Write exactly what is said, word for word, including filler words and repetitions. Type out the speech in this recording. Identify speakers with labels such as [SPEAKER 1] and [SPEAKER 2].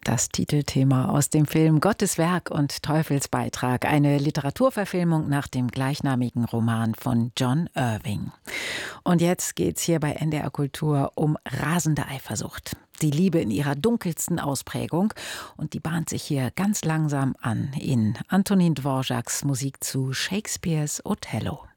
[SPEAKER 1] Das Titelthema aus dem Film Gottes Werk und Teufelsbeitrag, eine Literaturverfilmung nach dem gleichnamigen Roman von John Irving. Und jetzt geht's hier bei N D R Kultur um rasende Eifersucht. Die Liebe in ihrer dunkelsten Ausprägung, und die bahnt sich hier ganz langsam an in Antonin Dvořáks Musik zu Shakespeares Othello.